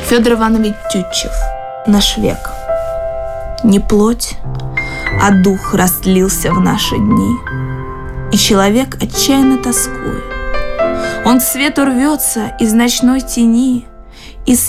Федор Иванович Тютчев. Наш век. Не плоть, а дух растлился в наши дни, и человек отчаянно тоскует. Он к свету рвется из ночной тени,